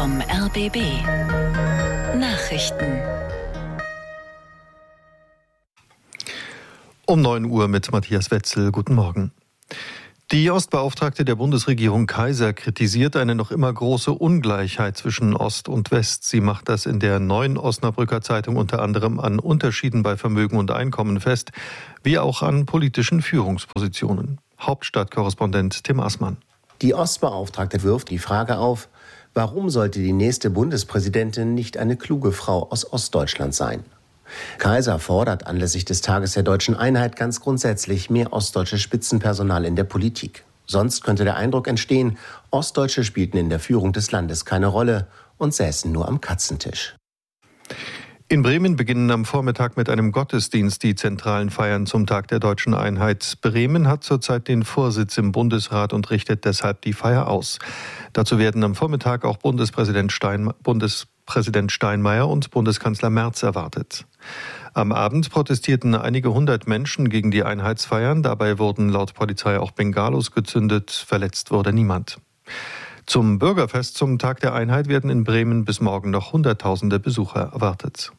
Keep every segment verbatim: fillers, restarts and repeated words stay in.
vom R B B. Nachrichten. Um neun Uhr mit Matthias Wetzel. Guten Morgen. Die Ostbeauftragte der Bundesregierung Kaiser kritisiert eine noch immer große Ungleichheit zwischen Ost und West. Sie macht das in der neuen Osnabrücker Zeitung unter anderem an Unterschieden bei Vermögen und Einkommen fest, wie auch an politischen Führungspositionen. Hauptstadtkorrespondent Tim Assmann. Die Ostbeauftragte wirft die Frage auf, warum sollte die nächste Bundespräsidentin nicht eine kluge Frau aus Ostdeutschland sein? Kaiser fordert anlässlich des Tages der deutschen Einheit ganz grundsätzlich mehr ostdeutsches Spitzenpersonal in der Politik. Sonst könnte der Eindruck entstehen, Ostdeutsche spielten in der Führung des Landes keine Rolle und säßen nur am Katzentisch. In Bremen beginnen am Vormittag mit einem Gottesdienst die zentralen Feiern zum Tag der deutschen Einheit. Bremen hat zurzeit den Vorsitz im Bundesrat und richtet deshalb die Feier aus. Dazu werden am Vormittag auch Bundespräsident Stein, Bundespräsident Steinmeier und Bundeskanzler Merz erwartet. Am Abend protestierten einige hundert Menschen gegen die Einheitsfeiern. Dabei wurden laut Polizei auch Bengalos gezündet. Verletzt wurde niemand. Zum Bürgerfest zum Tag der Einheit werden in Bremen bis morgen noch Hunderttausende Besucher erwartet.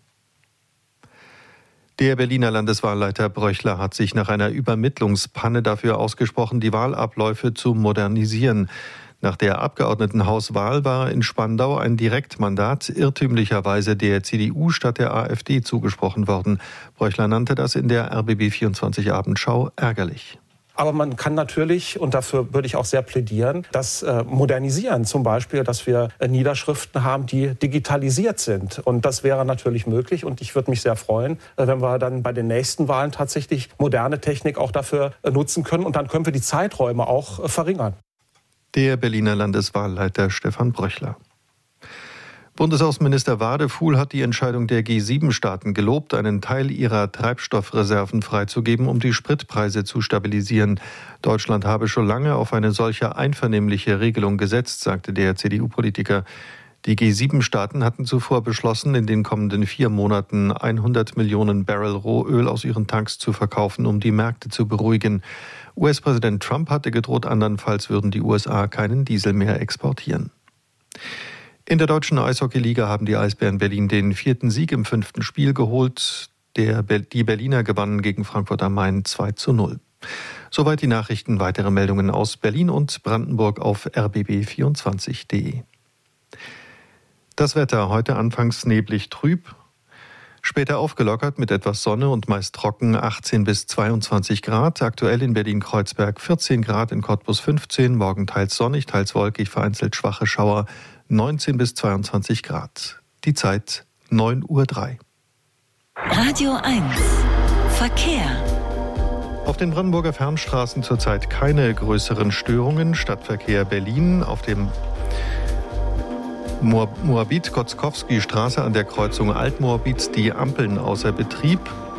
Der Berliner Landeswahlleiter Bröchler hat sich nach einer Übermittlungspanne dafür ausgesprochen, die Wahlabläufe zu modernisieren. Nach der Abgeordnetenhauswahl war in Spandau ein Direktmandat irrtümlicherweise der C D U statt der AfD zugesprochen worden. Bröchler nannte das in der R B B vierundzwanzig Abendschau ärgerlich. Aber man kann natürlich, und dafür würde ich auch sehr plädieren, das äh, modernisieren. Zum Beispiel, dass wir äh, Niederschriften haben, die digitalisiert sind. Und das wäre natürlich möglich. Und ich würde mich sehr freuen, äh, wenn wir dann bei den nächsten Wahlen tatsächlich moderne Technik auch dafür äh, nutzen können. Und dann können wir die Zeiträume auch äh, verringern. Der Berliner Landeswahlleiter Stefan Bröchler. Bundesaußenminister Wadefuhl hat die Entscheidung der G sieben Staaten gelobt, einen Teil ihrer Treibstoffreserven freizugeben, um die Spritpreise zu stabilisieren. Deutschland habe schon lange auf eine solche einvernehmliche Regelung gesetzt, sagte der C D U-Politiker. Die G sieben Staaten hatten zuvor beschlossen, in den kommenden vier Monaten hundert Millionen Barrel Rohöl aus ihren Tanks zu verkaufen, um die Märkte zu beruhigen. U S-Präsident Trump hatte gedroht, andernfalls würden die U S A keinen Diesel mehr exportieren. In der deutschen Eishockeyliga haben die Eisbären Berlin den vierten Sieg im fünften Spiel geholt. Der, die Berliner gewannen gegen Frankfurt am Main zwei zu null. Soweit die Nachrichten. Weitere Meldungen aus Berlin und Brandenburg auf r b b vierundzwanzig punkt d e. Das Wetter heute anfangs neblig trüb, später aufgelockert mit etwas Sonne und meist trocken, achtzehn bis zweiundzwanzig Grad. Aktuell in Berlin-Kreuzberg vierzehn Grad, in Cottbus fünfzehn, morgen teils sonnig, teils wolkig, vereinzelt schwache Schauer, neunzehn bis zweiundzwanzig Grad. Die Zeit neun Uhr drei. Radio eins. Verkehr. Auf den Brandenburger Fernstraßen zurzeit keine größeren Störungen. Stadtverkehr Berlin auf dem Moabit-Kotzkowski-Straße an der Kreuzung Altmoabit die Ampeln außer Betrieb.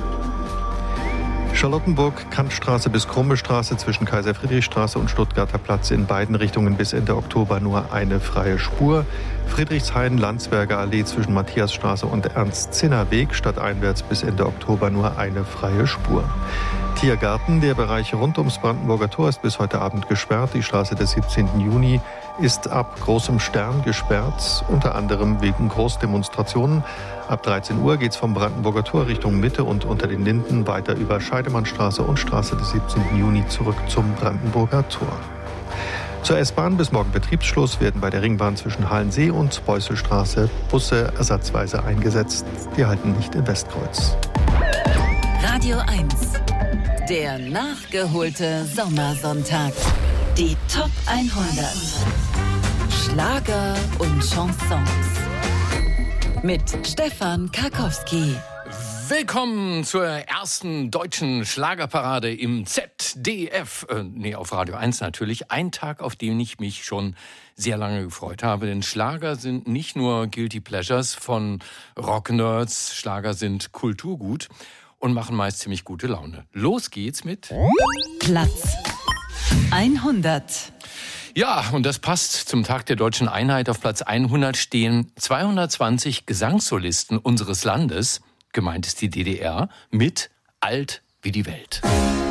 Charlottenburg-Kantstraße bis Krummestraße zwischen Kaiser-Friedrich-Straße und Stuttgarter Platz in beiden Richtungen bis Ende Oktober nur eine freie Spur. Friedrichshain-Landsberger Allee zwischen Matthiasstraße und Ernst-Zinner-Weg stadteinwärts bis Ende Oktober nur eine freie Spur. Tiergarten, der Bereich rund ums Brandenburger Tor ist bis heute Abend gesperrt. Die Straße des siebzehnten Juni ist ab Großem Stern gesperrt, unter anderem wegen Großdemonstrationen. Ab dreizehn Uhr geht es vom Brandenburger Tor Richtung Mitte und unter den Linden weiter über Scheidemannstraße und Straße des siebzehnten Juni zurück zum Brandenburger Tor. Zur S-Bahn bis morgen Betriebsschluss werden bei der Ringbahn zwischen Halensee und Beuselstraße Busse ersatzweise eingesetzt. Die halten nicht in Westkreuz. Radio eins. Der nachgeholte Sommersonntag. Die Top hundert. Schlager und Chansons. Mit Stefan Karkowski. Willkommen zur ersten deutschen Schlagerparade im Z D F. Äh, nee, auf Radio eins natürlich. Ein Tag, auf den ich mich schon sehr lange gefreut habe. Denn Schlager sind nicht nur Guilty Pleasures von Rocknerds. Schlager sind Kulturgut und machen meist ziemlich gute Laune. Los geht's mit Platz hundert. Ja, und das passt zum Tag der deutschen Einheit. Auf Platz hundert stehen zweihundertzwanzig Gesangssolisten unseres Landes, gemeint ist die D D R, mit Alt wie die Welt.